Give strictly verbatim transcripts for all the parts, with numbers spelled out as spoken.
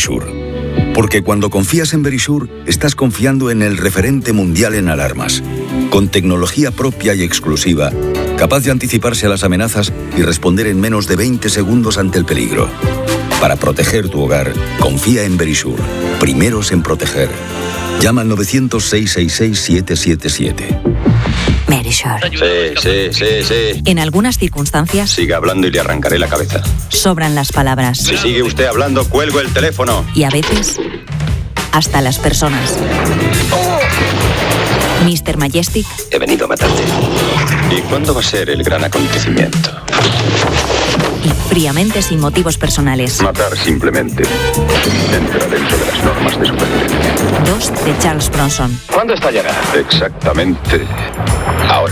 Verisure. Porque cuando confías en Verisure, estás confiando en el referente mundial en alarmas. Con tecnología propia y exclusiva, capaz de anticiparse a las amenazas y responder en menos de veinte segundos ante el peligro. Para proteger tu hogar, confía en Verisure. Primeros en proteger. Llama al nueve cero cero, seis seis seis, siete siete siete. Verisure. Sí, sí, sí, sí. En algunas circunstancias... Siga hablando y le arrancaré la cabeza. Sobran las palabras. Si sigue usted hablando, cuelgo el teléfono. Y a veces, hasta las personas. mister Majestic. He venido a matarte. ¿Y cuándo va a ser el gran acontecimiento? Y fríamente, sin motivos personales. Matar simplemente. Entra dentro de las normas de supervivencia. Dos de Charles Bronson. ¿Cuándo estallará? Exactamente ahora.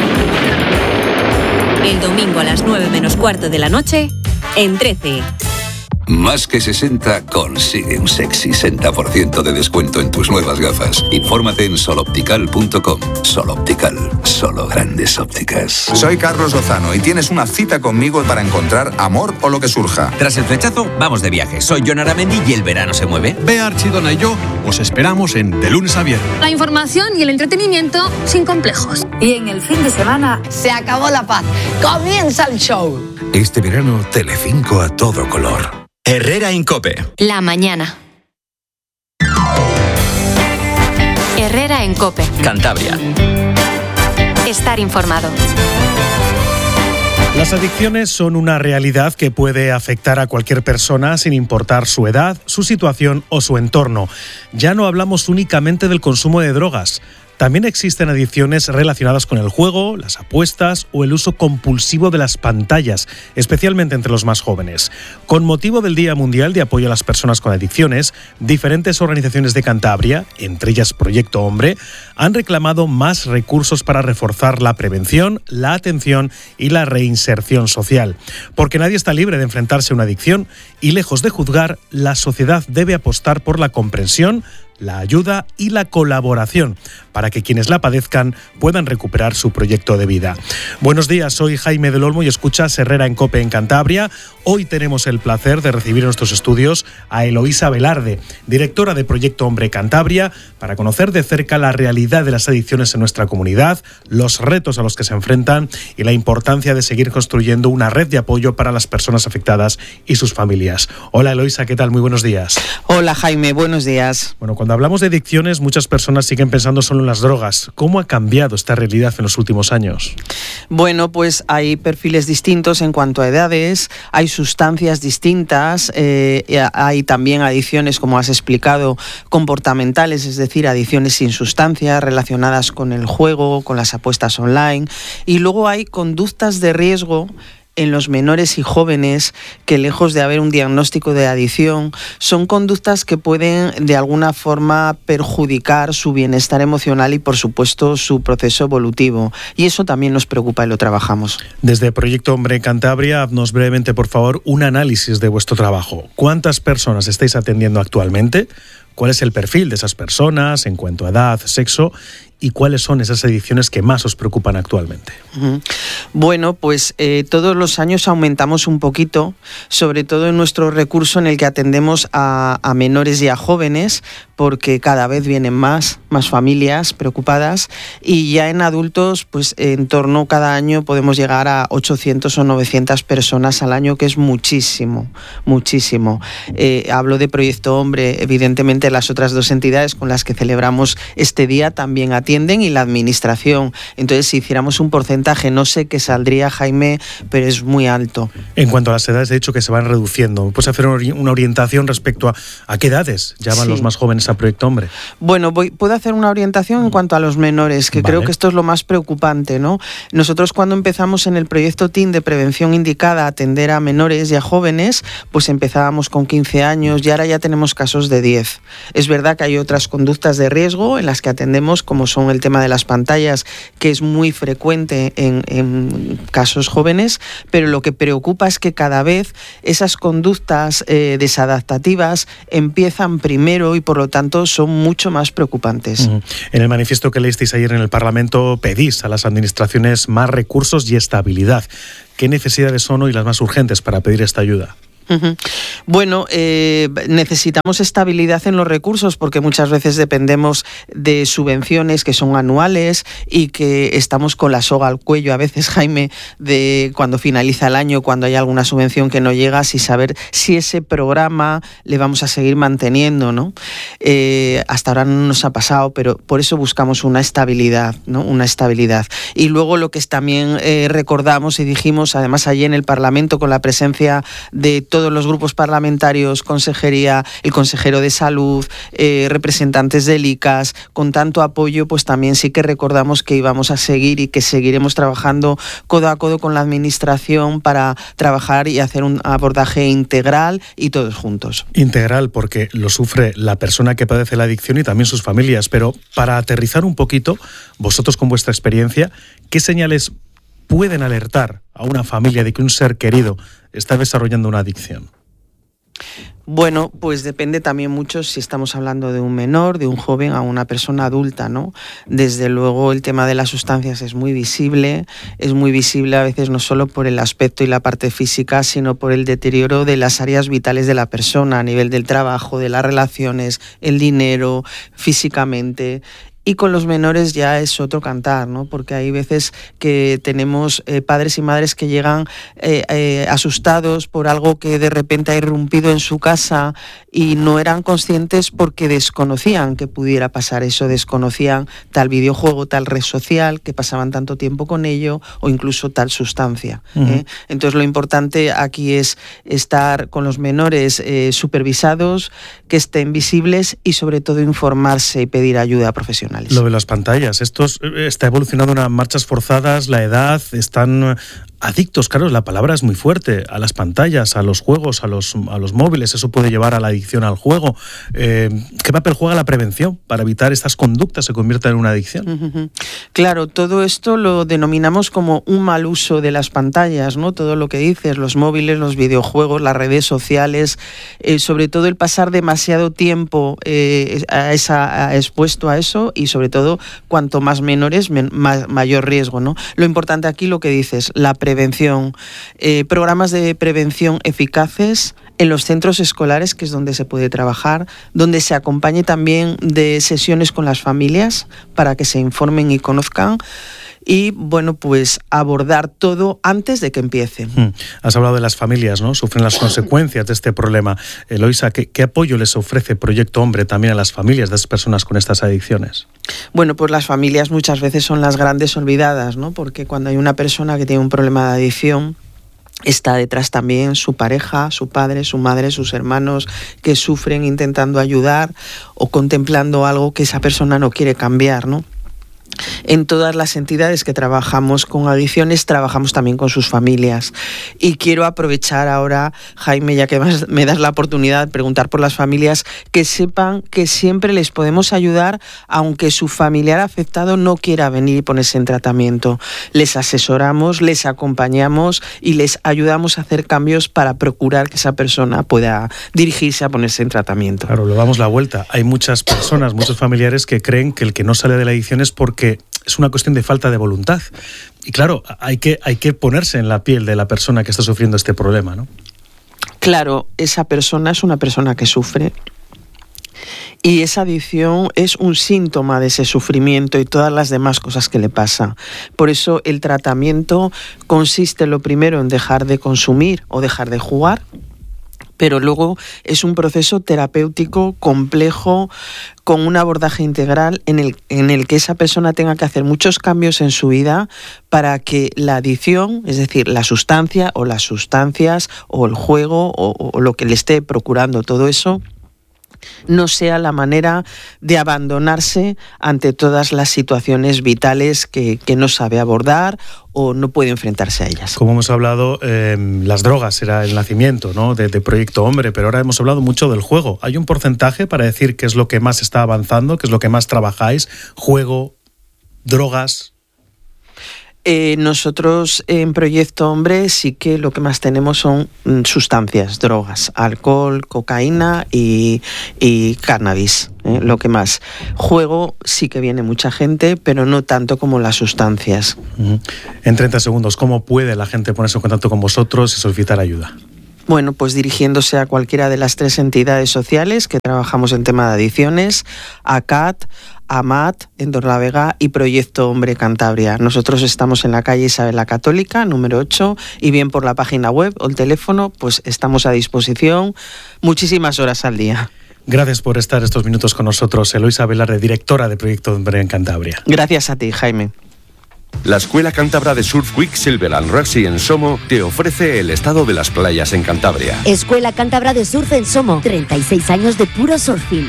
El domingo a las nueve menos cuarto de la noche, en trece. Más que sesenta consigue un sexy sesenta por ciento de descuento en tus nuevas gafas. Infórmate en soloptical punto com. Soloptical, solo grandes ópticas. Soy Carlos Lozano y tienes una cita conmigo para encontrar amor o lo que surja. Tras el flechazo, vamos de viaje. Soy Jon Aramendi y el verano se mueve. Bea Archidona y yo os esperamos en De Lunes a Viernes. La información y el entretenimiento sin complejos. Y en el fin de semana se acabó la paz. Comienza el show. Este verano, Telecinco a todo color. Herrera en COPE. La mañana. Herrera en COPE. Cantabria. Estar informado. Las adicciones son una realidad que puede afectar a cualquier persona sin importar su edad, su situación o su entorno. Ya no hablamos únicamente del consumo de drogas. También existen adicciones relacionadas con el juego, las apuestas o el uso compulsivo de las pantallas, especialmente entre los más jóvenes. Con motivo del Día Mundial de Apoyo a las Personas con Adicciones, diferentes organizaciones de Cantabria, entre ellas Proyecto Hombre, han reclamado más recursos para reforzar la prevención, la atención y la reinserción social. Porque nadie está libre de enfrentarse a una adicción y, lejos de juzgar, la sociedad debe apostar por la comprensión, la ayuda y la colaboración para que quienes la padezcan puedan recuperar su proyecto de vida. Buenos días, soy Jaime del Olmo y escuchas Herrera en COPE en Cantabria. Hoy tenemos el placer de recibir en nuestros estudios a Eloísa Velarde, directora de Proyecto Hombre Cantabria, para conocer de cerca la realidad de las adicciones en nuestra comunidad, los retos a los que se enfrentan y la importancia de seguir construyendo una red de apoyo para las personas afectadas y sus familias. Hola Eloísa, ¿qué tal? Muy buenos días. Hola Jaime, buenos días. Bueno, cuando hablamos de adicciones, muchas personas siguen pensando solo en las drogas. ¿Cómo ha cambiado esta realidad en los últimos años? Bueno, pues hay perfiles distintos en cuanto a edades, hay sustancias distintas, eh, hay también adicciones, como has explicado, comportamentales, es decir, adicciones sin sustancia relacionadas con el juego, con las apuestas online, y luego hay conductas de riesgo en los menores y jóvenes que, lejos de haber un diagnóstico de adicción, son conductas que pueden de alguna forma perjudicar su bienestar emocional y, por supuesto, su proceso evolutivo. Y eso también nos preocupa y lo trabajamos. Desde Proyecto Hombre Cantabria, haznos brevemente, por favor, un análisis de vuestro trabajo. ¿Cuántas personas estáis atendiendo actualmente? ¿Cuál es el perfil de esas personas en cuanto a edad, sexo? ¿Y cuáles son esas adicciones que más os preocupan actualmente? Uh-huh. Bueno, pues eh, todos los años aumentamos un poquito, sobre todo en nuestro recurso en el que atendemos a, a menores y a jóvenes, porque cada vez vienen más, más familias preocupadas, y ya en adultos, pues en torno cada año podemos llegar a ochocientas o novecientas personas al año, que es muchísimo, muchísimo. Eh, hablo de Proyecto Hombre, evidentemente las otras dos entidades con las que celebramos este día también atienden, y la administración. Entonces, si hiciéramos un porcentaje, no sé qué saldría, Jaime, pero es muy alto. En cuanto a las edades, he dicho que se van reduciendo. ¿Puedes hacer una orientación respecto a, a qué edades llaman sí. los más jóvenes a Proyecto Hombre? Bueno, voy, puedo hacer una orientación en cuanto a los menores, que vale. creo que esto es lo más preocupante, ¿no? Nosotros, cuando empezamos en el proyecto T I N de prevención indicada a atender a menores y a jóvenes, pues empezábamos con quince años y ahora ya tenemos casos de diez. Es verdad que hay otras conductas de riesgo en las que atendemos, como son el tema de las pantallas, que es muy frecuente en, en casos jóvenes, pero lo que preocupa es que cada vez esas conductas eh, desadaptativas empiezan primero y por lo tanto son mucho más preocupantes. Uh-huh. En el manifiesto que leísteis ayer en el Parlamento pedís a las administraciones más recursos y estabilidad. ¿Qué necesidades son hoy las más urgentes para pedir esta ayuda? Uh-huh. Bueno, eh, necesitamos estabilidad en los recursos porque muchas veces dependemos de subvenciones que son anuales y que estamos con la soga al cuello a veces, Jaime, de cuando finaliza el año, cuando hay alguna subvención que no llega, sin saber si ese programa le vamos a seguir manteniendo, ¿no? Eh, hasta ahora no nos ha pasado, pero por eso buscamos una estabilidad, ¿no? Una estabilidad. Y luego lo que también eh, recordamos y dijimos, además allí en el Parlamento, con la presencia de todos los grupos parlamentarios, consejería, el consejero de salud, eh, representantes del I C A S, con tanto apoyo, pues también sí que recordamos que íbamos a seguir y que seguiremos trabajando codo a codo con la administración para trabajar y hacer un abordaje integral y todos juntos. Integral, porque lo sufre la persona que padece la adicción y también sus familias, pero para aterrizar un poquito, vosotros con vuestra experiencia, ¿qué señales pueden alertar a una familia de que un ser querido está desarrollando una adicción? Bueno, pues depende también mucho si estamos hablando de un menor, de un joven, a una persona adulta, ¿no? Desde luego el tema de las sustancias es muy visible, es muy visible a veces no solo por el aspecto y la parte física, sino por el deterioro de las áreas vitales de la persona, a nivel del trabajo, de las relaciones, el dinero, físicamente. Y con los menores ya es otro cantar, ¿no? Porque hay veces que tenemos eh, padres y madres que llegan eh, eh, asustados por algo que de repente ha irrumpido en su casa y no eran conscientes porque desconocían que pudiera pasar eso, desconocían tal videojuego, tal red social, que pasaban tanto tiempo con ello o incluso tal sustancia. Uh-huh. ¿eh? Entonces lo importante aquí es estar con los menores eh, supervisados, que estén visibles y sobre todo informarse y pedir ayuda profesional. Lo de las pantallas, esto está evolucionando unas marchas forzadas, la edad, están adictos, claro, la palabra es muy fuerte, a las pantallas, a los juegos, a los, a los móviles, eso puede llevar a la adicción al juego. Eh, ¿Qué papel juega la prevención para evitar estas conductas se conviertan en una adicción? Uh-huh. Claro, todo esto lo denominamos como un mal uso de las pantallas, ¿no? Todo lo que dices, los móviles, los videojuegos, las redes sociales, eh, sobre todo el pasar demasiado tiempo eh, a esa, a expuesto a eso y sobre todo cuanto más menores, men, más, mayor riesgo, ¿no? Lo importante aquí, lo que dices, la prevención, eh, programas de prevención eficaces en los centros escolares, que es donde se puede trabajar, donde se acompañe también de sesiones con las familias para que se informen y conozcan. Y, bueno, pues abordar todo antes de que empiece. Hmm. Has hablado de las familias, ¿no? Sufren las consecuencias de este problema. Eloisa, ¿qué, ¿qué apoyo les ofrece Proyecto Hombre también a las familias de esas personas con estas adicciones? Bueno, pues las familias muchas veces son las grandes olvidadas, ¿no? Porque cuando hay una persona que tiene un problema de adicción, está detrás también su pareja, su padre, su madre, sus hermanos, que sufren intentando ayudar o contemplando algo que esa persona no quiere cambiar, ¿no? En todas las entidades que trabajamos con adicciones, trabajamos también con sus familias. Y quiero aprovechar ahora, Jaime, ya que me das la oportunidad de preguntar por las familias, que sepan que siempre les podemos ayudar, aunque su familiar afectado no quiera venir y ponerse en tratamiento. Les asesoramos, les acompañamos y les ayudamos a hacer cambios para procurar que esa persona pueda dirigirse a ponerse en tratamiento. Claro, le damos la vuelta. Hay muchas personas, muchos familiares que creen que el que no sale de la adicción es porque es una cuestión de falta de voluntad. Y claro, hay que, hay que ponerse en la piel de la persona que está sufriendo este problema, ¿no? Claro, esa persona es una persona que sufre y esa adicción es un síntoma de ese sufrimiento y todas las demás cosas que le pasa. Por eso el tratamiento consiste lo primero en dejar de consumir o dejar de jugar, pero luego es un proceso terapéutico complejo con un abordaje integral en el, en el que esa persona tenga que hacer muchos cambios en su vida para que la adicción, es decir, la sustancia o las sustancias o el juego o, o lo que le esté procurando todo eso, no sea la manera de abandonarse ante todas las situaciones vitales que, que no sabe abordar o no puede enfrentarse a ellas. Como hemos hablado, eh, las drogas era el nacimiento, ¿no?, de, de Proyecto Hombre, pero ahora hemos hablado mucho del juego. ¿Hay un porcentaje para decir qué es lo que más está avanzando, qué es lo que más trabajáis? ¿Juego, drogas? Eh, nosotros en Proyecto Hombre sí que lo que más tenemos son mm, sustancias, drogas, alcohol, cocaína y, y cannabis, ¿eh? Lo que más. Juego sí que viene mucha gente, pero no tanto como las sustancias. Uh-huh. En treinta segundos, ¿cómo puede la gente ponerse en contacto con vosotros y solicitar ayuda? Bueno, pues dirigiéndose a cualquiera de las tres entidades sociales que trabajamos en tema de adicciones, A C A T, AMAT, en Torlavega y Proyecto Hombre Cantabria. Nosotros estamos en la calle Isabel la Católica, número ocho, y bien por la página web o el teléfono, pues estamos a disposición muchísimas horas al día. Gracias por estar estos minutos con nosotros, Eloisa Velarde, directora de Proyecto Hombre en Cantabria. Gracias a ti, Jaime. La Escuela Cántabra de Surf Quicksilver and Rugby en Somo te ofrece el estado de las playas en Cantabria. Escuela Cántabra de Surf en Somo, treinta y seis años de puro surfing.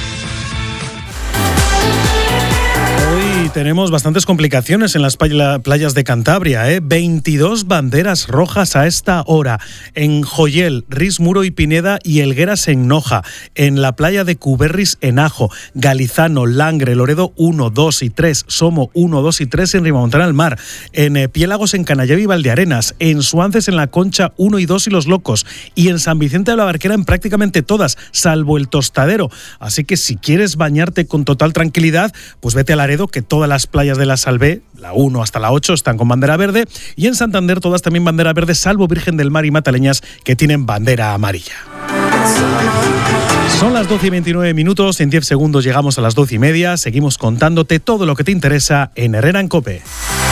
Hoy tenemos bastantes complicaciones en las playas de Cantabria, ¿eh? veintidós banderas rojas a esta hora. En Joyel, Ris, Muro y Pineda y Helgueras en Noja. En la playa de Cuberris en Ajo. Galizano, Langre, Loredo uno, dos y tres. Somo uno, dos y tres en Ribamontana al Mar. En eh, Piélagos en Canallave y Valdearenas. En Suances en La Concha uno y dos y Los Locos. Y en San Vicente de la Barquera en prácticamente todas, salvo el Tostadero. Así que si quieres bañarte con total tranquilidad, pues vete a Laredo, que todas las playas de la Salvé, la uno hasta la ocho, están con bandera verde, y en Santander todas también bandera verde, salvo Virgen del Mar y Mataleñas, que tienen bandera amarilla. Son las doce y veintinueve minutos, en diez segundos llegamos a las doce y media, seguimos contándote todo lo que te interesa en Herrera en COPE.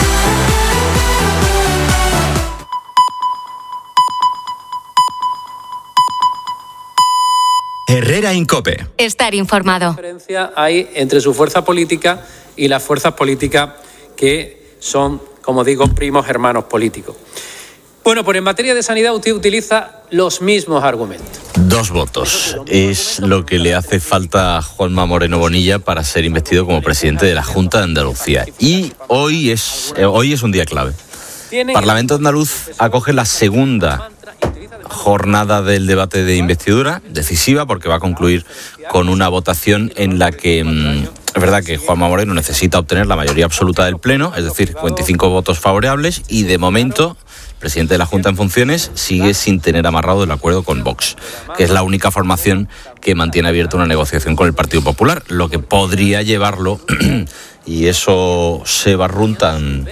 Herrera en COPE. Estar informado. ¿Qué diferencia hay entre su fuerza política y las fuerzas políticas que son, como digo, primos hermanos políticos? Bueno, pues en materia de sanidad usted utiliza los mismos argumentos. Dos votos. Es lo que le hace falta a Juanma Moreno Bonilla para ser investido como presidente de la Junta de Andalucía. Y hoy es, hoy es un día clave. El Parlamento andaluz acoge la segunda jornada del debate de investidura, decisiva porque va a concluir con una votación en la que mmm, es verdad que Juanma Moreno necesita obtener la mayoría absoluta del Pleno, es decir, veinticinco votos favorables, y de momento el presidente de la Junta en funciones sigue sin tener amarrado el acuerdo con Vox, que es la única formación que mantiene abierta una negociación con el Partido Popular, lo que podría llevarlo, y eso se barruntan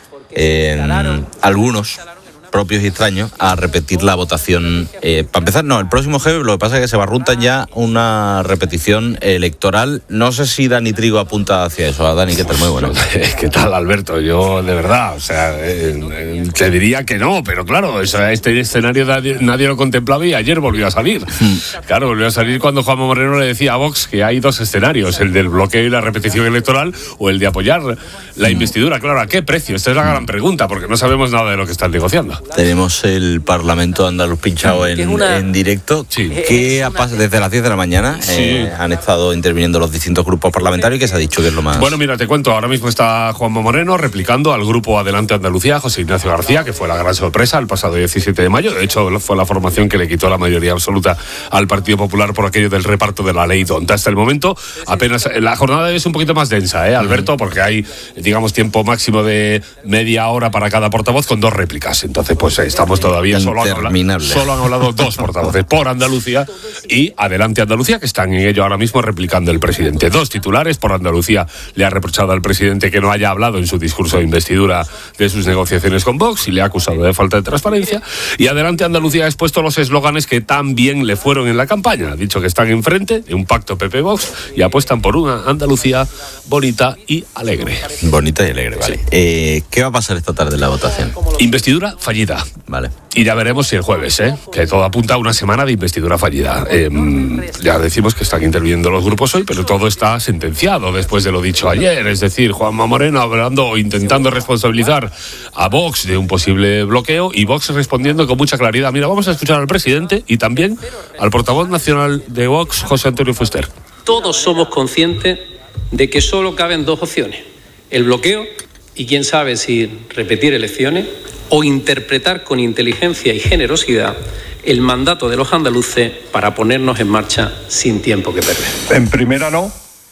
en algunos propios y extraños, a repetir la votación. Eh, para empezar, no, el próximo jueves lo que pasa es que se barrunta ya una repetición electoral. No sé si Dani Trigo apunta hacia eso. A Dani, ¿qué tal? Muy bueno. ¿Qué tal, Alberto? Yo, de verdad, o sea, eh, eh, te diría que no, pero claro, este escenario nadie, nadie lo contemplaba y ayer volvió a salir. Claro, volvió a salir cuando Juanma Moreno le decía a Vox que hay dos escenarios, el del bloqueo y la repetición electoral o el de apoyar la investidura. Claro, ¿a qué precio? Esta es la gran pregunta, porque no sabemos nada de lo que están negociando. Tenemos el Parlamento andaluz pinchado en, una... en directo. Sí. ¿Qué ha pasado desde las diez de la mañana? Sí. Eh, han estado interviniendo los distintos grupos parlamentarios y que se ha dicho que es lo más... Bueno, mira, te cuento, ahora mismo está Juanma Moreno replicando al grupo Adelante Andalucía, José Ignacio García, que fue la gran sorpresa el pasado diecisiete de mayo. De hecho, fue la formación que le quitó la mayoría absoluta al Partido Popular por aquello del reparto de la ley tonta. Hasta el momento, apenas... La jornada es un poquito más densa, ¿eh, Alberto? Porque hay, digamos, tiempo máximo de media hora para cada portavoz con dos réplicas. Entonces, pues estamos todavía, solo han, hablado, solo han hablado dos portavoces por Andalucía y Adelante Andalucía, que están en ello ahora mismo replicando el presidente. Dos titulares. Por Andalucía le ha reprochado al presidente que no haya hablado en su discurso de investidura de sus negociaciones con Vox y le ha acusado de falta de transparencia. Y Adelante Andalucía ha expuesto los eslóganes que tan bien le fueron en la campaña. Ha dicho que están enfrente de un pacto P P-Vox y apuestan por una Andalucía bonita y alegre. Bonita y alegre, vale. Sí. Eh, ¿Qué va a pasar esta tarde en la votación? Investidura fallida. Vale. Y ya veremos si el jueves, ¿eh? Que todo apunta a una semana de investidura fallida. Eh, ya decimos que están interviniendo los grupos hoy, pero todo está sentenciado después de lo dicho ayer. Es decir, Juanma Moreno hablando o intentando responsabilizar a Vox de un posible bloqueo y Vox respondiendo con mucha claridad. Mira, vamos a escuchar al presidente y también al portavoz nacional de Vox, José Antonio Fuster. Todos somos conscientes de que solo caben dos opciones: el bloqueo y quién sabe si repetir elecciones, o interpretar con inteligencia y generosidad el mandato de los andaluces para ponernos en marcha sin tiempo que perder. En primera no,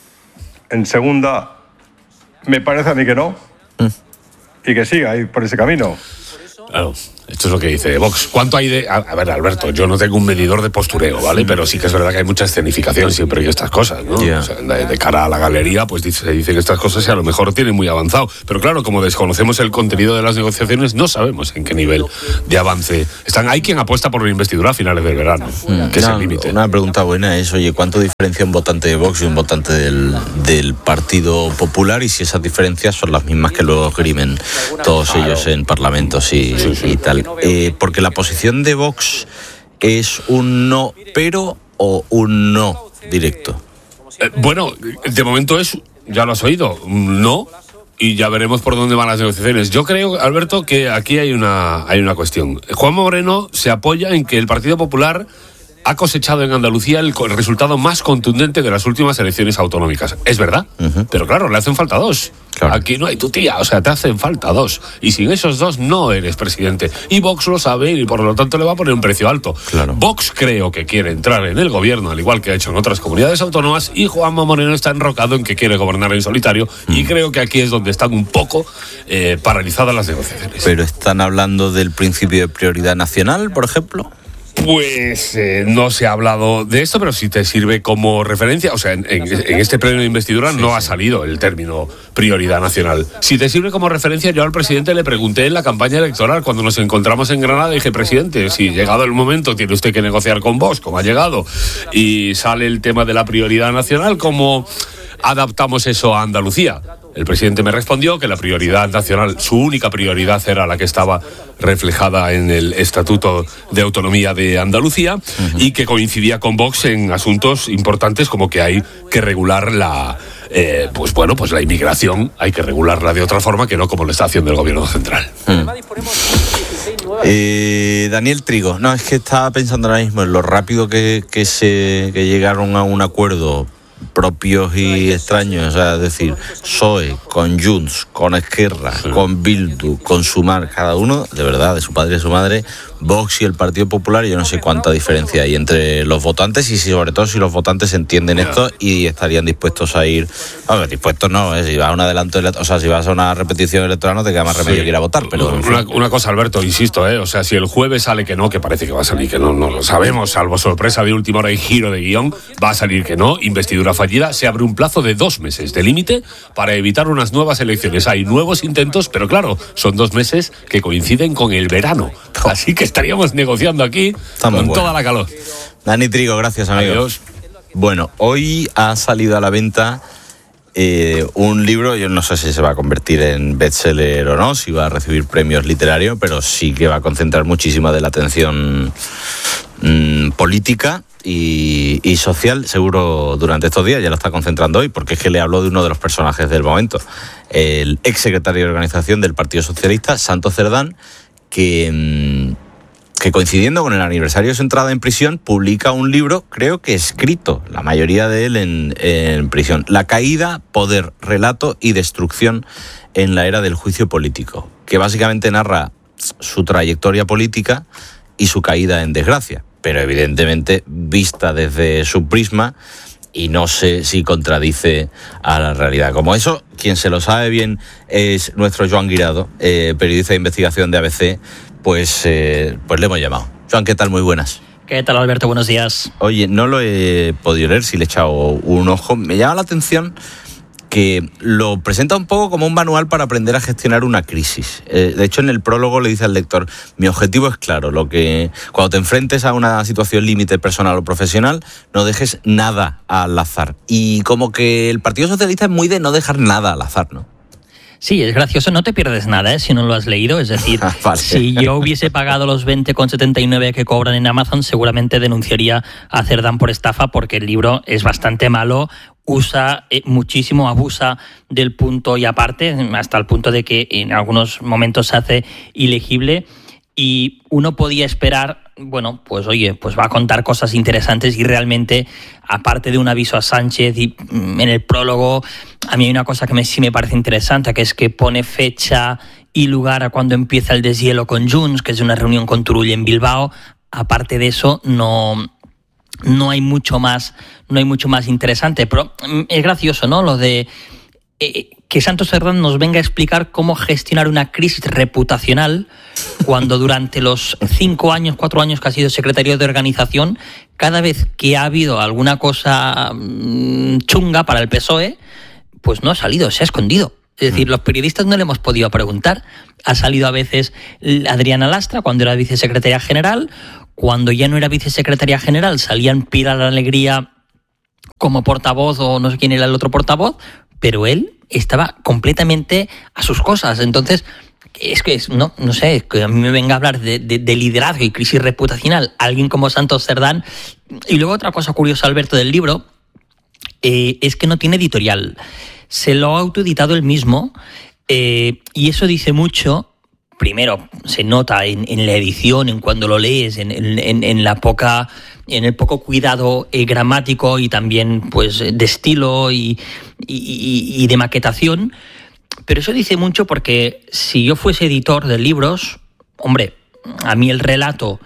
en segunda me parece a mí que no, mm. y que siga ahí por ese camino. Claro. Esto es lo que dice Vox. ¿Cuánto hay de...? A, a ver, Alberto, yo no tengo un medidor de postureo, ¿vale? Pero sí que es verdad que hay mucha escenificación siempre y estas cosas, ¿no? Yeah. O sea, de, de cara a la galería, pues dice, se dicen estas cosas y a lo mejor tienen muy avanzado. Pero claro, como desconocemos el contenido de las negociaciones, no sabemos en qué nivel de avance están. Hay quien apuesta por una investidura a finales del verano, mm, que no, es el límite. Una pregunta buena es, oye, ¿cuánto diferencia un votante de Vox y un votante del, del Partido Popular? Y si esas diferencias son las mismas que luego esgrimen todos claro. ellos en parlamentos y, sí, sí. y tal. Eh, porque la posición de Vox es un no, pero o un no directo. Eh, bueno, de momento es, ya lo has oído, un no, y ya veremos por dónde van las negociaciones. Yo creo, Alberto, que aquí hay una, hay una cuestión. Juanma Moreno se apoya en que el Partido Popular ha cosechado en Andalucía el, el resultado más contundente de las últimas elecciones autonómicas. Es verdad, uh-huh. pero claro, le hacen falta dos. Claro. Aquí no hay tu tía, o sea, te hacen falta dos. Y sin esos dos no eres presidente. Y Vox lo sabe y por lo tanto le va a poner un precio alto. Claro. Vox creo que quiere entrar en el gobierno, al igual que ha hecho en otras comunidades autónomas, y Juanma Moreno está enrocado en que quiere gobernar en solitario, mm. y creo que aquí es donde están un poco eh, paralizadas las negociaciones. ¿Pero están hablando del principio de prioridad nacional, por ejemplo? Pues eh, no se ha hablado de esto, pero si te sirve como referencia, o sea, en, en, en este pleno de investidura sí, no sí. ha salido el término prioridad nacional. Si te sirve como referencia, yo al presidente le pregunté en la campaña electoral, cuando nos encontramos en Granada, dije, presidente, si llegado el momento tiene usted que negociar con Vox, como ha llegado, y sale el tema de la prioridad nacional, ¿cómo adaptamos eso a Andalucía? El presidente me respondió que la prioridad nacional, su única prioridad era la que estaba reflejada en el Estatuto de Autonomía de Andalucía, uh-huh. y que coincidía con Vox en asuntos importantes como que hay que regular la, eh, pues bueno, pues la inmigración, hay que regularla de otra forma que no como lo está haciendo el gobierno central. Hmm. Eh, Daniel Trigo, no, es que estaba pensando ahora mismo en lo rápido que, que se que llegaron a un acuerdo propios y extraños, o sea, es decir, P S O E, con Junts, con Esquerra, sí. con Bildu, con Sumar, cada uno, de verdad, de su padre y de su madre, Vox y el Partido Popular, yo no sé cuánta diferencia hay entre los votantes y si, sobre todo si los votantes entienden yeah. esto y estarían dispuestos a ir, a ver, dispuestos no, ¿eh? Si vas a un adelanto, o sea, si vas a una repetición electoral no te queda más remedio sí. que ir a votar, pero... Una, una cosa, Alberto, insisto, ¿eh? O sea, si el jueves sale que no, que parece que va a salir que no, no lo sabemos, salvo sorpresa de última hora y giro de guión, va a salir que no, investidura fallida, se abre un plazo de dos meses de límite para evitar unas nuevas elecciones. Hay nuevos intentos, pero claro, son dos meses que coinciden con el verano. Así que estaríamos negociando aquí Está con toda la calor. Dani Trigo, gracias, amigo. Adiós. Bueno, hoy ha salido a la venta eh, un libro, yo no sé si se va a convertir en bestseller o no, si va a recibir premios literarios, pero sí que va a concentrar muchísima de la atención mmm, política y, y social, seguro durante estos días, ya lo está concentrando hoy, porque es que le habló de uno de los personajes del momento, el ex secretario de organización del Partido Socialista, Santos Cerdán, que, que coincidiendo con el aniversario de su entrada en prisión, publica un libro, creo que escrito, la mayoría de él en, en prisión, La caída, poder, relato y destrucción en la era del juicio político, que básicamente narra su trayectoria política y su caída en desgracia, pero evidentemente vista desde su prisma, y no sé si contradice a la realidad. Como eso, quien se lo sabe bien es nuestro Joan Guirado, eh, periodista de investigación de A B C, pues, eh, pues le hemos llamado. Joan, ¿qué tal? Muy buenas. ¿Qué tal, Alberto? Buenos días. Oye, no lo he podido leer, si le he echado un ojo. Me llama la atención que lo presenta un poco como un manual para aprender a gestionar una crisis. Eh, de hecho, en el prólogo le dice al lector, mi objetivo es claro, lo que cuando te enfrentes a una situación límite personal o profesional, no dejes nada al azar. Y como que el Partido Socialista es muy de no dejar nada al azar, ¿no? Sí, es gracioso, no te pierdes nada, ¿eh? Si no lo has leído, es decir, vale. Si yo hubiese pagado los veinte con setenta y nueve que cobran en Amazon, seguramente denunciaría a Cerdán por estafa, porque el libro es bastante malo, usa eh, muchísimo, abusa del punto y aparte, hasta el punto de que en algunos momentos se hace ilegible, y uno podía esperar, bueno, pues oye, pues va a contar cosas interesantes, y realmente, aparte de un aviso a Sánchez y en el prólogo, a mí hay una cosa que me, sí me parece interesante, que es que pone fecha y lugar a cuando empieza el deshielo con Junts, que es una reunión con Turull en Bilbao. Aparte de eso, no... No hay mucho más, no hay mucho más interesante, pero es gracioso, ¿no? Lo de eh, que Santos Cerdán nos venga a explicar cómo gestionar una crisis reputacional cuando durante los cinco años, cuatro años que ha sido secretario de organización, cada vez que ha habido alguna cosa chunga para el P S O E, pues no ha salido, se ha escondido. Es decir, los periodistas no le hemos podido preguntar. Ha salido a veces Adriana Lastra cuando era vicesecretaria general, cuando ya no era vicesecretaria general salían Pilar Alegría como portavoz o no sé quién era el otro portavoz, pero él estaba completamente a sus cosas. Entonces, es que es, no, no sé, que a mí me venga a hablar de, de, de liderazgo y crisis reputacional alguien como Santos Cerdán. Y luego otra cosa curiosa, Alberto, del libro, eh, es que no tiene editorial. Se lo ha autoeditado él mismo eh, y eso dice mucho. Primero, se nota en, en la edición, en cuando lo lees, en, en, en la poca, en el poco cuidado eh, gramático y también pues de estilo y, y, y de maquetación. Pero eso dice mucho porque si yo fuese editor de libros, hombre, a mí el relato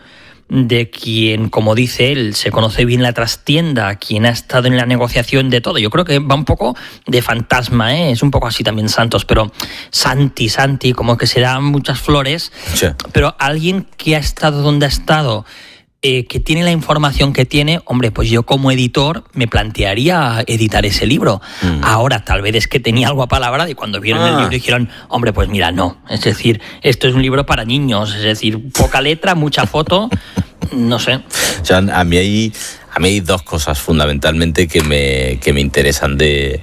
de quien, como dice él, se conoce bien la trastienda, quien ha estado en la negociación de todo. Yo creo que va un poco de fantasma, ¿eh? Es un poco así también Santos, pero Santi, Santi, como que se dan muchas flores, sí. Pero alguien que ha estado donde ha estado, eh, que tiene la información que tiene, hombre, pues yo como editor me plantearía editar ese libro. Mm. Ahora, tal vez es que tenía algo a palabra y cuando vieron ah. el libro dijeron, hombre, pues mira, no. Es decir, esto es un libro para niños, es decir, poca letra, mucha foto, no sé. O sea, a mí hay... A mí hay dos cosas fundamentalmente que me, que me interesan de,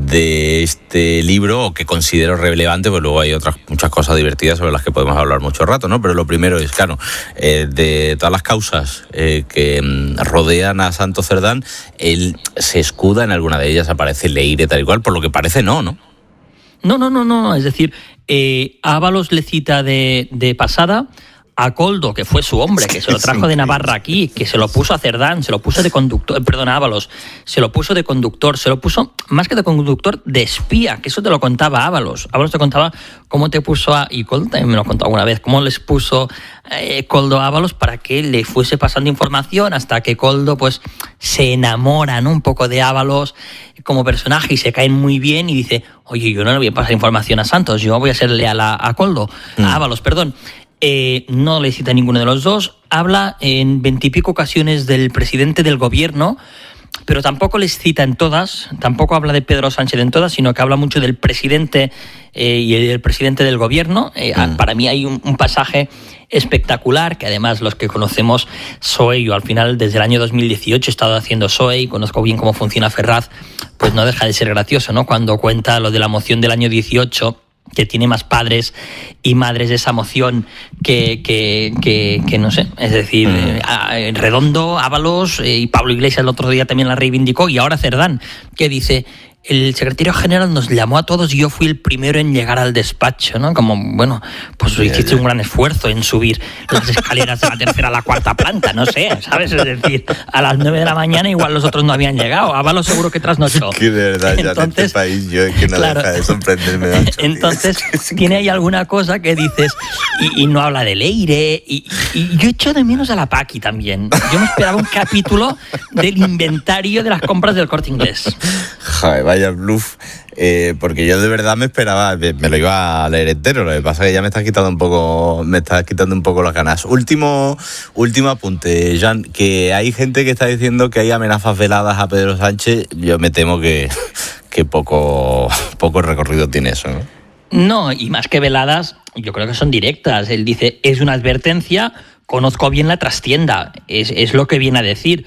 de este libro o que considero relevante, pues luego hay otras muchas cosas divertidas sobre las que podemos hablar mucho rato, ¿no? Pero lo primero es, claro, eh, de todas las causas eh, que rodean a Santos Cerdán, él se escuda en alguna de ellas, aparece Leire tal y cual, por lo que parece no, ¿no? No, no, no, no, es decir, eh, Ábalos le cita de, de pasada a Koldo, que fue su hombre, que se lo trajo de Navarra aquí, que se lo puso a Cerdán, se lo puso de conductor, perdón, a Ábalos, se lo puso de conductor, se lo puso, más que de conductor, de espía, que eso te lo contaba Ábalos. Ábalos te contaba cómo te puso a, y Koldo también me lo contó alguna vez, cómo les puso eh, Koldo a Ábalos para que le fuese pasando información hasta que Koldo pues se enamora, ¿no? Un poco de Ábalos como personaje y se caen muy bien y dice, oye, yo no le voy a pasar información a Santos, yo voy a ser leal a, a Koldo, mm. a Ábalos, perdón. Eh, no le cita a ninguno de los dos, habla en veintipico ocasiones del presidente del gobierno, pero tampoco les cita en todas, tampoco habla de Pedro Sánchez en todas, sino que habla mucho del presidente eh, y el presidente del gobierno. Eh, mm. Para mí hay un, un pasaje espectacular, que además los que conocemos S O E, yo al final desde el año dos mil dieciocho he estado haciendo S O E y conozco bien cómo funciona Ferraz, pues no deja de ser gracioso, ¿no? Cuando cuenta lo de la moción del año dieciocho, que tiene más padres y madres de esa moción que, que, que, que no sé, es decir, mm. eh, Redondo, Ábalos eh, y Pablo Iglesias el otro día también la reivindicó, y ahora Cerdán, que dice, el secretario general nos llamó a todos y yo fui el primero en llegar al despacho, ¿no? Como, bueno, pues yeah, hiciste yeah. un gran esfuerzo en subir las escaleras de la tercera a la cuarta planta, no sé, ¿sabes? Es decir, a las nueve de la mañana igual los otros no habían llegado, Ábalos seguro que trasnochó. Que de verdad, ya entonces, en este país yo es que no claro, deja de sorprenderme. Mucho, entonces, tiene ahí alguna cosa que dices, y, y no habla de Leire, y, y yo echo de menos a la Paqui también. Yo me esperaba un capítulo del inventario de las compras del Corte Inglés. Joder, vaya bluff, eh, porque yo de verdad me esperaba, me, me lo iba a leer entero, lo que pasa es que ya me estás quitando un poco, me estás quitando un poco las ganas. Último, último apunte, Jan, que hay gente que está diciendo que hay amenazas veladas a Pedro Sánchez, yo me temo que, que poco, poco recorrido tiene eso, ¿no? No, y más que veladas, yo creo que son directas. Él dice, es una advertencia, conozco bien la trastienda, es, es lo que viene a decir.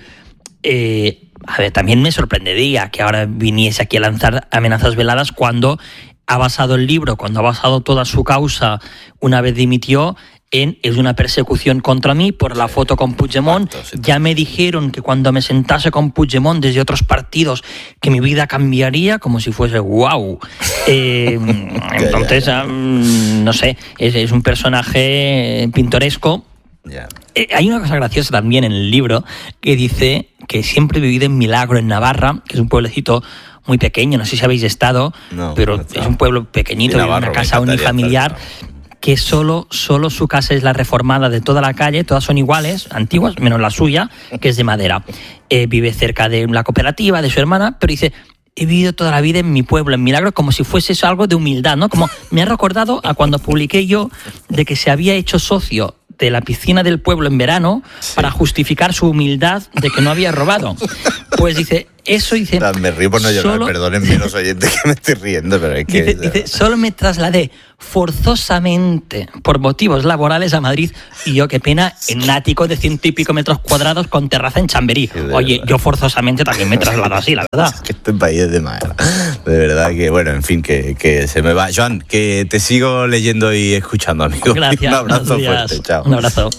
Eh, a ver, también me sorprendería que ahora viniese aquí a lanzar amenazas veladas cuando ha basado el libro, cuando ha basado toda su causa una vez dimitió en es una persecución contra mí por la foto con Puigdemont. Ya me dijeron que cuando me sentase con Puigdemont desde otros partidos que mi vida cambiaría, como si fuese wow. Eh, entonces, um, no sé, es, es un personaje pintoresco. Yeah. Eh, hay una cosa graciosa también en el libro que dice que siempre he vivido en Milagro, en Navarra, que es un pueblecito muy pequeño, no sé si habéis estado, no, pero no es un pueblo pequeñito, Navarro, una casa unifamiliar, que solo, solo su casa es la reformada de toda la calle, todas son iguales, antiguas, menos la suya, que es de madera. Eh, vive cerca de la cooperativa de su hermana, pero dice, he vivido toda la vida en mi pueblo, en Milagros, como si fuese eso algo de humildad, ¿no? Como me ha recordado a cuando publiqué yo de que se había hecho socio de la piscina del pueblo en verano, sí, para justificar su humildad de que no había robado. Pues dice, eso dice... Me río por no llorar, solo... perdónenme los oyentes que me estoy riendo, pero es que... Dice, dice, solo me trasladé forzosamente por motivos laborales a Madrid y yo, qué pena, en un ático de ciento y pico metros cuadrados con terraza en Chamberí. Sí, Oye, verdad. Yo forzosamente también me traslado así, la verdad. Es que este país es de madera. De verdad que, bueno, en fin, que, que se me va. Joan, que te sigo leyendo y escuchando, amigo. Gracias. Un abrazo fuerte, chao. Un abrazo.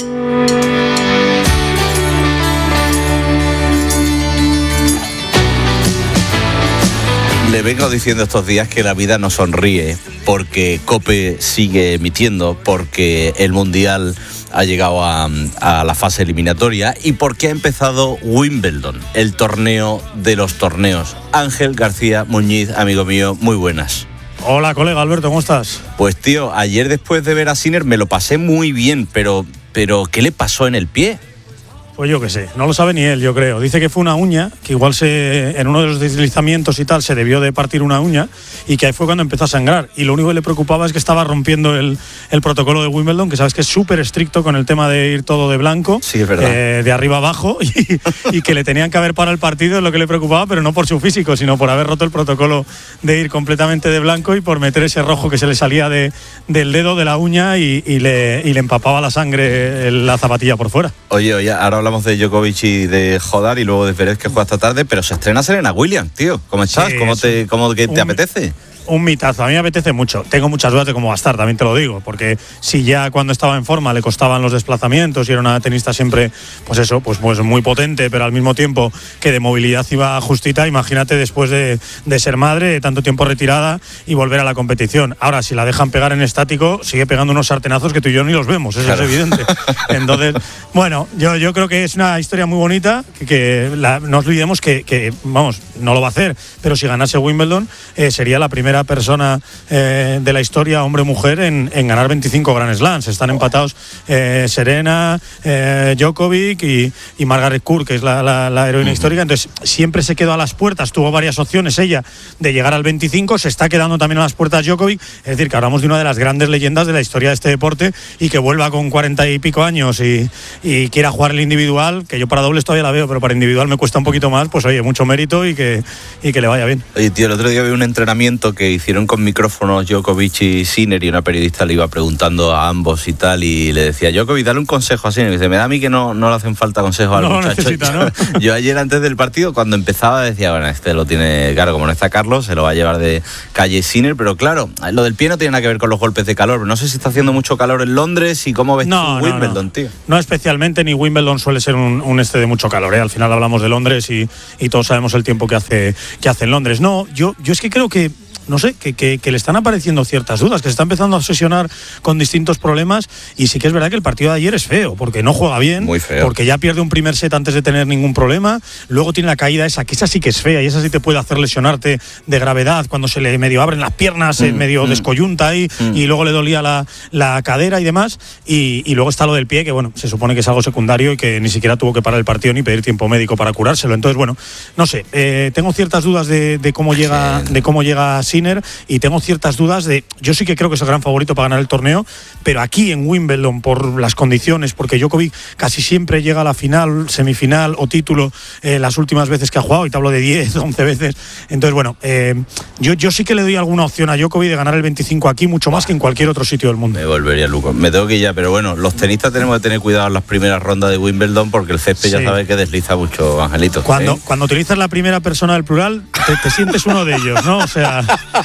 Le vengo diciendo estos días que la vida no sonríe porque COPE sigue emitiendo, porque el Mundial ha llegado a, a la fase eliminatoria y porque ha empezado Wimbledon, el torneo de los torneos. Ángel García Muñiz, amigo mío, muy buenas. Hola, colega Alberto, ¿cómo estás? Pues tío, ayer después de ver a Sinner me lo pasé muy bien, pero, pero ¿qué le pasó en el pie? Pues yo qué sé, no lo sabe ni él, yo creo. Dice que fue una uña, que igual se, en uno de los deslizamientos y tal se debió de partir una uña y que ahí fue cuando empezó a sangrar. Y lo único que le preocupaba es que estaba rompiendo el, el protocolo de Wimbledon, que sabes que es súper estricto con el tema de ir todo de blanco, sí, es verdad. Eh, de arriba abajo, y, y que le tenían que haber parado el partido, es lo que le preocupaba, pero no por su físico, sino por haber roto el protocolo de ir completamente de blanco y por meter ese rojo que se le salía de, del dedo, de la uña, y, y, le, y le empapaba la sangre la zapatilla por fuera. Oye, oye, ahora hablamos de Djokovic y de Jodar y luego de Pérez, que juega esta tarde, pero se estrena Serena Williams, tío. ¿Cómo estás? Sí, ¿Cómo te, cómo que te un, apetece? Un mitazo, a mí me apetece mucho. Tengo muchas dudas de cómo va a estar, también te lo digo, porque si ya cuando estaba en forma le costaban los desplazamientos y era una tenista siempre, pues eso, pues, pues muy potente, pero al mismo tiempo que de movilidad iba justita, imagínate después de, de ser madre, de tanto tiempo retirada y volver a la competición. Ahora, si la dejan pegar en estático, sigue pegando unos sartenazos que tú y yo ni los vemos, eso claro. Es evidente. Entonces, bueno, yo, yo creo que es una historia muy bonita, que, que la, no olvidemos que, que, vamos, no lo va a hacer, pero si ganase Wimbledon, eh, sería la primera persona eh, de la historia, hombre o mujer, en, en ganar veinticinco Grand Slams. Están empatados eh, Serena, eh, Djokovic y, y Margaret Court, que es la, la, la heroína uh-huh. histórica. Entonces siempre se quedó a las puertas, tuvo varias opciones ella de llegar al veinticinco, se está quedando también a las puertas Djokovic, es decir, que hablamos de una de las grandes leyendas de la historia de este deporte y que vuelva con cuarenta y pico años y, y quiera jugar el individual, que yo para dobles todavía la veo, pero para individual me cuesta un poquito más, pues oye, mucho mérito y que, y que le vaya bien. Oye, tío, el otro día vi un entrenamiento que hicieron con micrófonos Djokovic y Sinner y una periodista le iba preguntando a ambos y tal y le decía, Djokovic, dale un consejo a Sinner. Y dice, me da a mí que no, no le hacen falta consejos al no muchacho. Necesita, ¿no? yo, yo ayer antes del partido, cuando empezaba, decía, bueno, este lo tiene, claro, como no está Carlos, se lo va a llevar de calle Sinner, pero claro, lo del pie no tiene nada que ver con los golpes de calor. No sé si está haciendo mucho calor en Londres y cómo ves no, tú no, Wimbledon, no. tío. No especialmente, ni Wimbledon suele ser un, un este de mucho calor, ¿eh? Al final hablamos de Londres y, y todos sabemos el tiempo que hace, que hace en Londres. No, yo, yo es que creo que no sé, que, que, que le están apareciendo ciertas dudas, que se está empezando a obsesionar con distintos problemas y sí que es verdad que el partido de ayer es feo, porque no juega bien, muy feo, porque ya pierde un primer set antes de tener ningún problema, luego tiene la caída esa, que esa sí que es fea y esa sí te puede hacer lesionarte de gravedad cuando se le medio abren las piernas, mm, medio mm, descoyunta ahí mm. y luego le dolía la, la cadera y demás, y, y luego está lo del pie, que bueno, se supone que es algo secundario y que ni siquiera tuvo que parar el partido ni pedir tiempo médico para curárselo, entonces bueno, no sé, eh, tengo ciertas dudas de, de cómo llega, de cómo llega Sinner y tengo ciertas dudas de, yo sí que creo que es el gran favorito para ganar el torneo, pero aquí en Wimbledon por las condiciones, porque Djokovic casi siempre llega a la final, semifinal o título eh, las últimas veces que ha jugado, y te hablo de diez, once veces, entonces bueno, eh, yo, yo sí que le doy alguna opción a Djokovic de ganar el veinticinco aquí, mucho más que en cualquier otro sitio del mundo. Me volvería loco, me tengo que ir ya, pero bueno, los tenistas tenemos que tener cuidado en las primeras rondas de Wimbledon porque el césped sí. ya sabes que desliza mucho, Angelito. Cuando, ¿eh? cuando utilizas la primera persona del plural, te, te sientes uno de ellos, ¿no? O sea...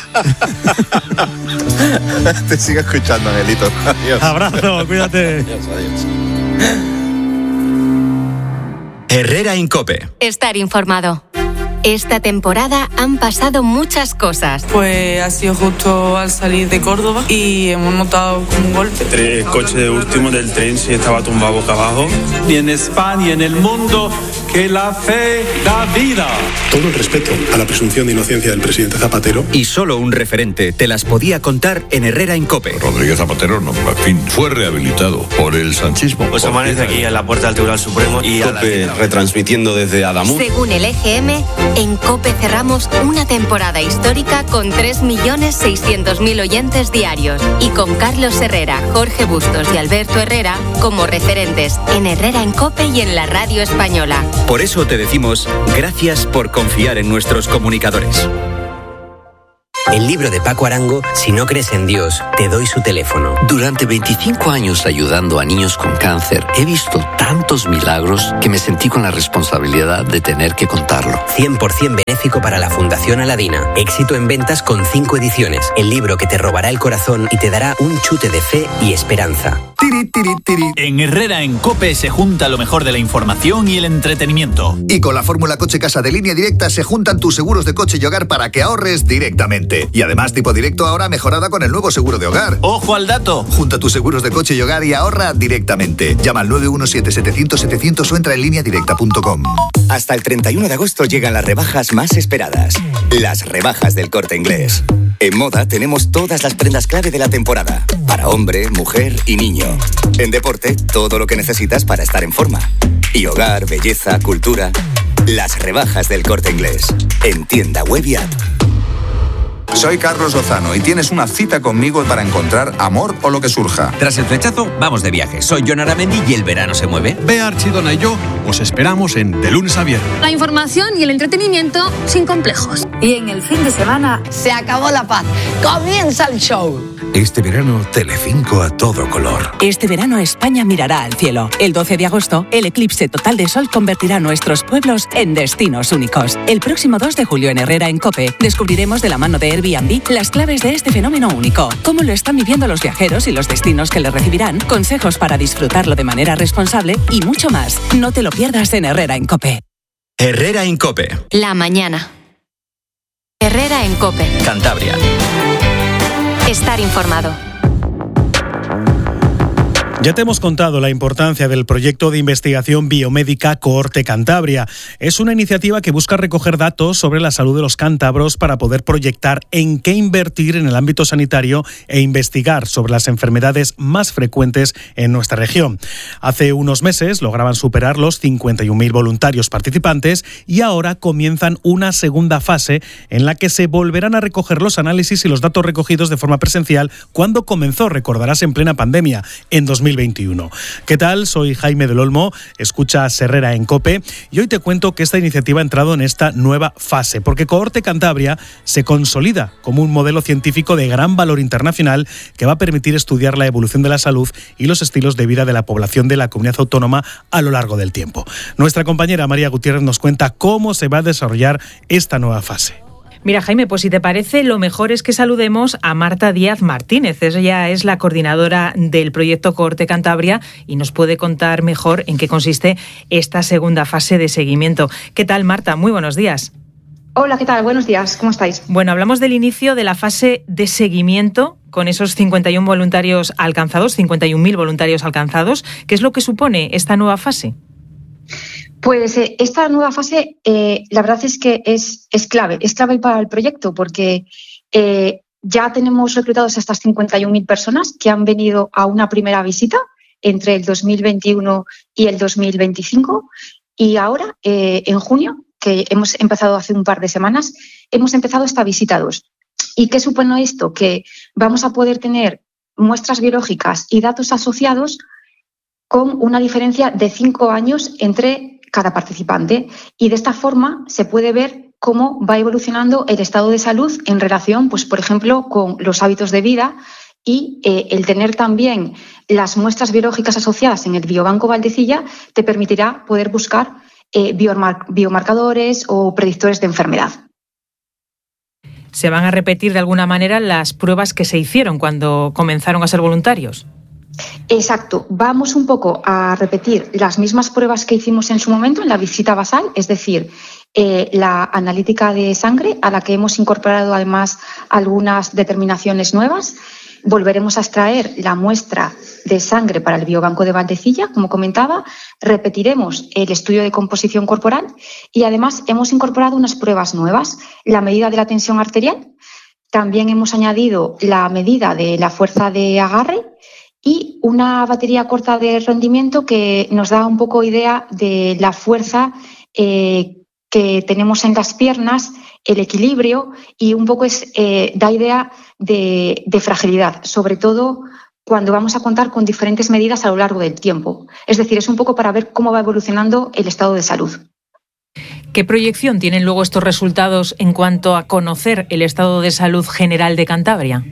Te sigo escuchando, Angelito. Adiós. Abrazo, cuídate. Adiós, adiós. Herrera Incope. Estar informado. Esta temporada han pasado muchas cosas. Pues ha sido justo al salir de Córdoba y hemos notado como un golpe. El coche de último del tren se estaba tumbado boca abajo. Y en España y en el mundo que la fe da vida. Todo el respeto a la presunción de inocencia del presidente Zapatero. Y solo un referente te las podía contar en Herrera en COPE. Rodríguez Zapatero, no, en fin, fue rehabilitado por el sanchismo. Pues amanece aquí en la puerta del Tribunal Supremo y COPE la... retransmitiendo desde Adamuz. Según el E G M, en COPE cerramos una temporada histórica con tres millones seiscientos mil oyentes diarios y con Carlos Herrera, Jorge Bustos y Alberto Herrera como referentes en Herrera en COPE y en la radio española. Por eso te decimos gracias por confiar en nuestros comunicadores. El libro de Paco Arango, Si no crees en Dios, te doy su teléfono. Durante veinticinco años ayudando a niños con cáncer, he visto tantos milagros que me sentí con la responsabilidad de tener que contarlo. cien por ciento benéfico para la Fundación Aladina. Éxito en ventas con cinco ediciones. El libro que te robará el corazón y te dará un chute de fe y esperanza. Tiri, tiri, tiri. En Herrera en COPE se junta lo mejor de la información y el entretenimiento. Y con la fórmula Coche Casa de Línea Directa se juntan tus seguros de coche y hogar para que ahorres directamente. Y además tipo directo ahora mejorada con el nuevo seguro de hogar. ¡Ojo al dato! Junta tus seguros de coche y hogar y ahorra directamente. Llama al nueve uno siete, setecientos, setecientos o entra en línea directa punto com. Hasta el treinta y uno de agosto llegan las rebajas más esperadas. Las rebajas del Corte Inglés. En moda tenemos todas las prendas clave de la temporada. Para hombre, mujer y niño. En deporte, todo lo que necesitas para estar en forma. Y hogar, belleza, cultura. Las rebajas del Corte Inglés. En tienda web y app. Soy Carlos Lozano y tienes una cita conmigo para encontrar amor o lo que surja. Tras el flechazo, vamos de viaje. Soy Jon Aramendi y el verano se mueve. Bea Archidona y yo os esperamos en De Lunes a Viernes. La información y el entretenimiento sin complejos. Y en el fin de semana se acabó la paz. Comienza el show. Este verano, Telecinco a todo color. Este verano España mirará al cielo. El doce de agosto, el eclipse total de sol convertirá nuestros pueblos en destinos únicos. El próximo dos de julio en Herrera en COPE descubriremos de la mano de Airbnb las claves de este fenómeno único. Cómo lo están viviendo los viajeros y los destinos que le recibirán, consejos para disfrutarlo de manera responsable y mucho más. No te lo pierdas en Herrera en COPE. Herrera en COPE. La mañana. Herrera en COPE. Cantabria. Estar informado. Ya te hemos contado la importancia del proyecto de investigación biomédica Cohorte Cantabria. Es una iniciativa que busca recoger datos sobre la salud de los cántabros para poder proyectar en qué invertir en el ámbito sanitario e investigar sobre las enfermedades más frecuentes en nuestra región. Hace unos meses lograban superar los cincuenta y un mil voluntarios participantes y ahora comienzan una segunda fase en la que se volverán a recoger los análisis y los datos recogidos de forma presencial cuando comenzó, recordarás, en plena pandemia, en dos mil veintiuno. ¿Qué tal? Soy Jaime del Olmo, escuchas Herrera en COPE y hoy te cuento que esta iniciativa ha entrado en esta nueva fase, porque Cohorte Cantabria se consolida como un modelo científico de gran valor internacional que va a permitir estudiar la evolución de la salud y los estilos de vida de la población de la comunidad autónoma a lo largo del tiempo. Nuestra compañera María Gutiérrez nos cuenta cómo se va a desarrollar esta nueva fase. Mira, Jaime, pues si te parece, lo mejor es que saludemos a Marta Díaz Martínez. Ella es la coordinadora del proyecto Cohorte Cantabria y nos puede contar mejor en qué consiste esta segunda fase de seguimiento. ¿Qué tal, Marta? Muy buenos días. Hola, ¿qué tal? Buenos días. ¿Cómo estáis? Bueno, hablamos del inicio de la fase de seguimiento con esos cincuenta y un voluntarios alcanzados, cincuenta y un mil voluntarios alcanzados. ¿Qué es lo que supone esta nueva fase? Pues eh, esta nueva fase, eh, la verdad es que es, es clave, es clave para el proyecto porque eh, ya tenemos reclutados a estas cincuenta y un mil personas que han venido a una primera visita entre el dos mil veintiuno y el dos mil veinticinco y ahora, eh, en junio, que hemos empezado hace un par de semanas, hemos empezado esta visita dos. ¿Y qué supone esto? Que vamos a poder tener muestras biológicas y datos asociados con una diferencia de cinco años entre cada participante y de esta forma se puede ver cómo va evolucionando el estado de salud en relación, pues por ejemplo, con los hábitos de vida y eh, el tener también las muestras biológicas asociadas en el Biobanco Valdecilla te permitirá poder buscar eh, biomar- biomarcadores o predictores de enfermedad. ¿Se van a repetir de alguna manera las pruebas que se hicieron cuando comenzaron a ser voluntarios? Exacto, vamos un poco a repetir las mismas pruebas que hicimos en su momento en la visita basal, es decir, eh, la analítica de sangre a la que hemos incorporado además algunas determinaciones nuevas. Volveremos a extraer la muestra de sangre para el biobanco de Valdecilla, como comentaba. Repetiremos el estudio de composición corporal y además hemos incorporado unas pruebas nuevas, la medida de la tensión arterial. También hemos añadido la medida de la fuerza de agarre y una batería corta de rendimiento que nos da un poco idea de la fuerza eh, que tenemos en las piernas, el equilibrio y un poco es, eh, da idea de, de fragilidad, sobre todo cuando vamos a contar con diferentes medidas a lo largo del tiempo. Es decir, es un poco para ver cómo va evolucionando el estado de salud. ¿Qué proyección tienen luego estos resultados en cuanto a conocer el estado de salud general de Cantabria?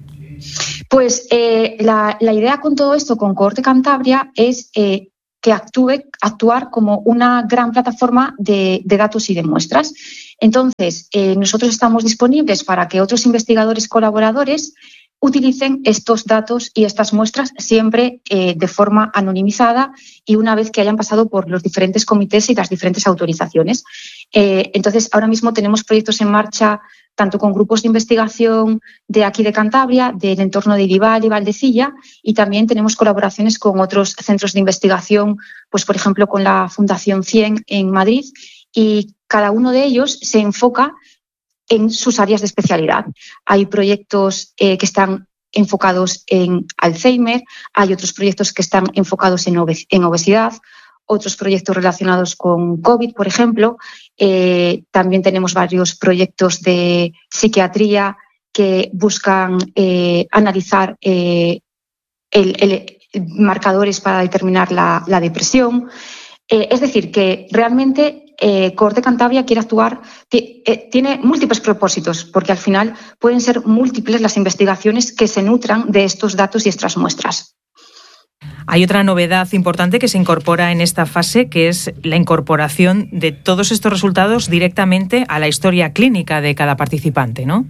Pues eh, la, la idea con todo esto, con Cohorte Cantabria, es eh, que actúe, actuar como una gran plataforma de, de datos y de muestras. Entonces, eh, nosotros estamos disponibles para que otros investigadores colaboradores utilicen estos datos y estas muestras siempre eh, de forma anonimizada y una vez que hayan pasado por los diferentes comités y las diferentes autorizaciones. Eh, entonces, ahora mismo tenemos proyectos en marcha tanto con grupos de investigación de aquí de Cantabria, del entorno de Irival y Valdecilla, y también tenemos colaboraciones con otros centros de investigación, pues por ejemplo con la Fundación cien en Madrid, y cada uno de ellos se enfoca en sus áreas de especialidad. Hay proyectos eh, que están enfocados en Alzheimer, hay otros proyectos que están enfocados en, obes- en obesidad, otros proyectos relacionados con COVID, por ejemplo. Eh, también tenemos varios proyectos de psiquiatría que buscan eh, analizar eh, el, el, marcadores para determinar la, la depresión. Eh, es decir, que realmente eh, Cohorte Cantabria quiere actuar, t- eh, tiene múltiples propósitos, porque al final pueden ser múltiples las investigaciones que se nutran de estos datos y estas muestras. Hay otra novedad importante que se incorpora en esta fase, que es la incorporación de todos estos resultados directamente a la historia clínica de cada participante, ¿no?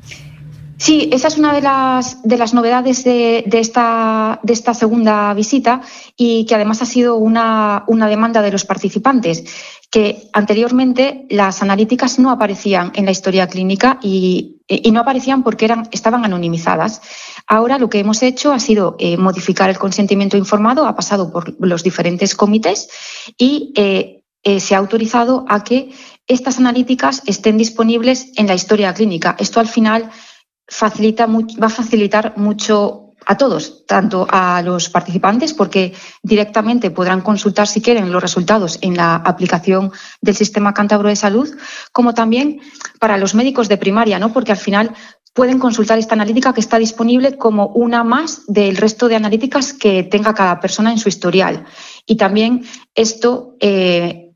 Sí, esa es una de las, de las novedades de, de, esta, de esta segunda visita y que además ha sido una, una demanda de los participantes, que anteriormente las analíticas no aparecían en la historia clínica y, y no aparecían porque eran, estaban anonimizadas. Ahora lo que hemos hecho ha sido eh, modificar el consentimiento informado, ha pasado por los diferentes comités y eh, eh, se ha autorizado a que estas analíticas estén disponibles en la historia clínica. Esto al final facilita, va a facilitar mucho a todos, tanto a los participantes, porque directamente podrán consultar si quieren los resultados en la aplicación del Sistema Cántabro de Salud, como también para los médicos de primaria, ¿no? Porque al final pueden consultar esta analítica que está disponible como una más del resto de analíticas que tenga cada persona en su historial. Y también esto eh,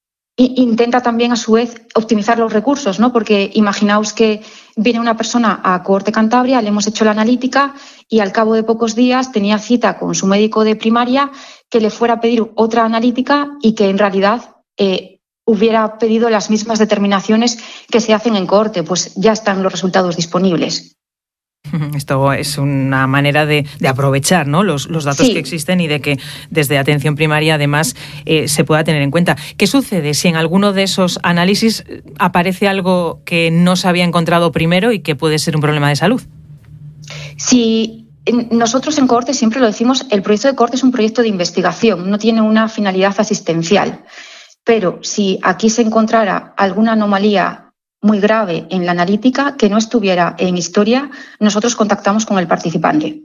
intenta también a su vez optimizar los recursos, ¿no? Porque imaginaos que viene una persona a Cohorte Cantabria, le hemos hecho la analítica y al cabo de pocos días tenía cita con su médico de primaria que le fuera a pedir otra analítica y que en realidad eh, hubiera pedido las mismas determinaciones que se hacen en Cohorte, pues ya están los resultados disponibles. Esto es una manera de, de aprovechar, ¿no? los, los datos sí. que existen y de que desde atención primaria además eh, se pueda tener en cuenta. ¿Qué sucede si en alguno de esos análisis aparece algo que no se había encontrado primero y que puede ser un problema de salud? Sí, nosotros en Cohorte siempre lo decimos, el proyecto de Cohorte es un proyecto de investigación, no tiene una finalidad asistencial. Pero si aquí se encontrara alguna anomalía muy grave en la analítica que no estuviera en historia, nosotros contactamos con el participante.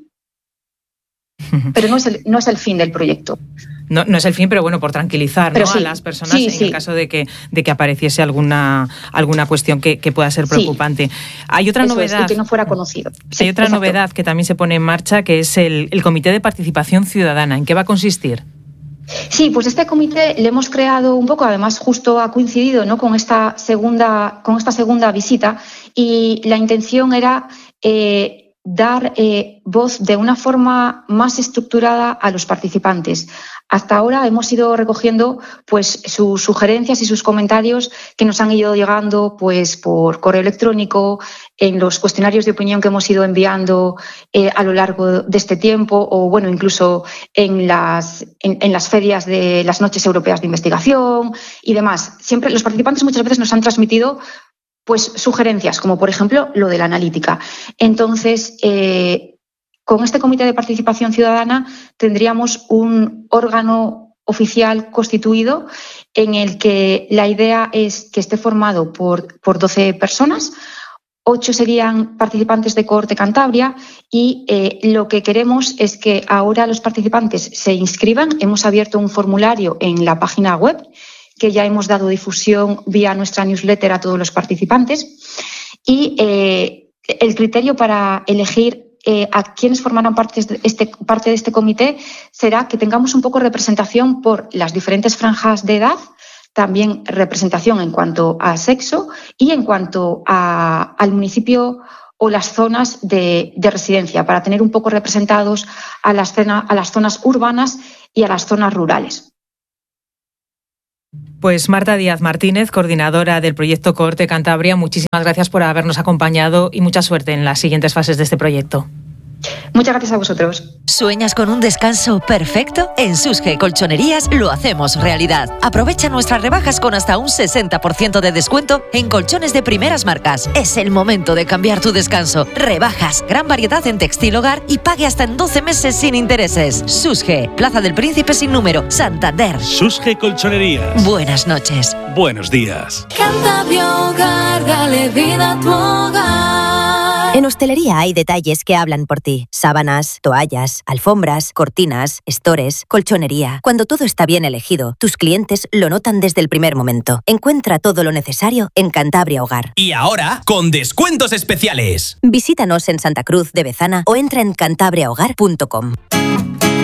Pero no es el, no es el fin del proyecto. No, no es el fin, pero bueno, por tranquilizar, ¿no? sí, a las personas sí, en sí. el caso de que, de que apareciese alguna, alguna cuestión que, que pueda ser preocupante. Sí. Hay otra Eso novedad. Es, que no fuera conocido. Sí, hay otra exacto. novedad que también se pone en marcha, que es el, el Comité de Participación Ciudadana. ¿En qué va a consistir? Sí, pues este comité le hemos creado un poco, además justo ha coincidido, ¿no? con esta segunda, con esta segunda visita y la intención era eh, dar eh, voz de una forma más estructurada a los participantes. Hasta ahora hemos ido recogiendo pues sus sugerencias y sus comentarios que nos han ido llegando pues por correo electrónico, en los cuestionarios de opinión que hemos ido enviando eh, a lo largo de este tiempo o bueno incluso en las en, en las ferias de las noches europeas de investigación y demás. Siempre los participantes muchas veces nos han transmitido pues sugerencias como por ejemplo lo de la analítica. Entonces eh, con este Comité de Participación Ciudadana tendríamos un órgano oficial constituido en el que la idea es que esté formado por, por doce personas. Ocho serían participantes de Cohorte Cantabria y eh, lo que queremos es que ahora los participantes se inscriban. Hemos abierto un formulario en la página web que ya hemos dado difusión vía nuestra newsletter a todos los participantes y eh, el criterio para elegir eh, a quienes formarán parte de, este, parte de este comité será que tengamos un poco de representación por las diferentes franjas de edad, también representación en cuanto a sexo y en cuanto a, al municipio o las zonas de, de residencia, para tener un poco representados a las, cena, a las zonas urbanas y a las zonas rurales. Pues Marta Díaz Martínez, coordinadora del proyecto Cohorte Cantabria, muchísimas gracias por habernos acompañado y mucha suerte en las siguientes fases de este proyecto. Muchas gracias a vosotros. ¿Sueñas con un descanso perfecto? En Susge Colchonerías lo hacemos realidad. Aprovecha nuestras rebajas con hasta un sesenta por ciento de descuento en colchones de primeras marcas. Es el momento de cambiar tu descanso. Rebajas, gran variedad en textil hogar y pague hasta en doce meses sin intereses. Susge, Plaza del Príncipe sin número, Santander. Susge Colchonerías. Buenas noches. Buenos días. Cantabria Hogar, dale vida a tu hogar. En hostelería hay detalles que hablan por ti. Sábanas, toallas, alfombras, cortinas, estores, colchonería. Cuando todo está bien elegido, tus clientes lo notan desde el primer momento. Encuentra todo lo necesario en Cantabria Hogar. Y ahora, con descuentos especiales. Visítanos en Santa Cruz de Bezana o entra en cantabria hogar punto com.